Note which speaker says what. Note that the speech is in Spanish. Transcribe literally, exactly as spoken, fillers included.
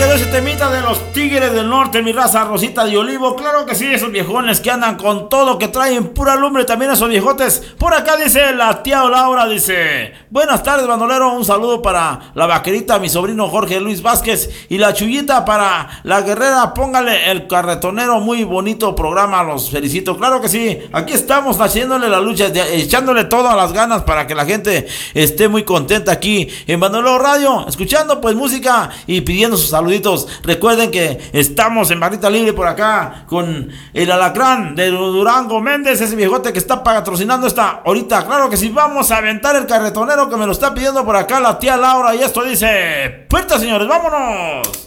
Speaker 1: quedó ese temita de los Tigres del Norte, mi raza Rosita de Olivo? Claro que sí, esos viejones que andan con todo, que traen pura lumbre, también esos viejotes. Por acá dice la tía Laura, dice: buenas tardes, bandolero, un saludo para la vaquerita, mi sobrino Jorge Luis Vázquez, y la Chuyita para la guerrera. Póngale el carretonero, muy bonito programa, los felicito. Claro que sí, aquí estamos haciéndole la lucha, echándole todas las ganas para que la gente esté muy contenta aquí en Bandolero Radio, escuchando pues música y pidiendo sus saluditos. Recuerden que estamos en Barrita Libre por acá con el Alacrán de Durango Méndez, ese viejote que está patrocinando esta ahorita. Claro que sí, vamos a aventar el carretonero que me lo está pidiendo por acá la tía Laura, y esto dice: puerta, señores, vámonos.